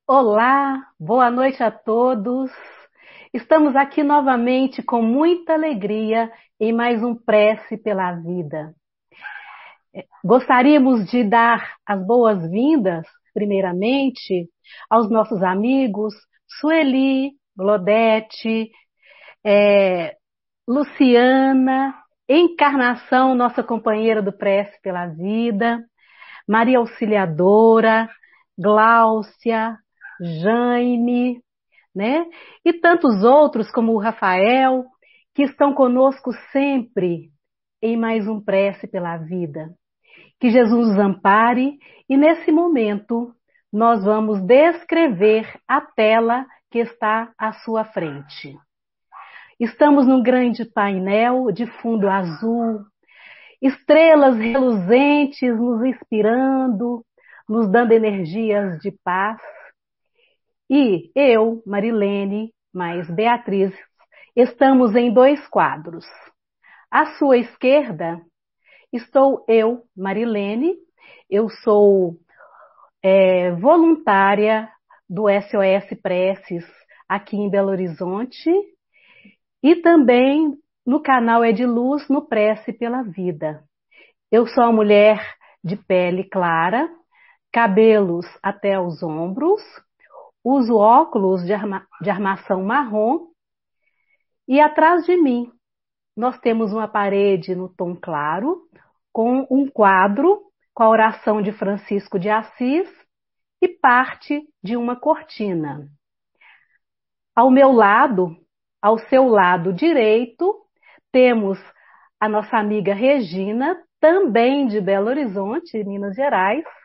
Olá, boa noite a todos. Estamos aqui novamente com muita alegria em mais um Prece pela Vida. Gostaríamos de dar as boas-vindas, primeiramente, aos nossos amigos Sueli, Glodete, Luciana, Encarnação, nossa companheira do Prece pela Vida, Maria Auxiliadora, Gláucia, Jaime, né? E tantos outros, como o Rafael, que estão conosco sempre em mais um Prece pela Vida. Que Jesus nos ampare e nesse momento nós vamos descrever a tela que está à sua frente. Estamos num grande painel de fundo azul, estrelas reluzentes nos inspirando, nos dando energias de paz. E eu, Marilene, mais Beatriz, estamos em dois quadros. À sua esquerda estou eu, Marilene, eu sou voluntária do SOS Preces aqui em Belo Horizonte e também no canal É de Luz no Prece pela Vida. Eu sou uma mulher de pele clara, cabelos até os ombros, uso óculos de armação marrom e atrás de mim nós temos uma parede no tom claro com um quadro com a oração de Francisco de Assis e parte de uma cortina. Ao meu lado, ao seu lado direito, temos a nossa amiga Regina, também de Belo Horizonte, Minas Gerais,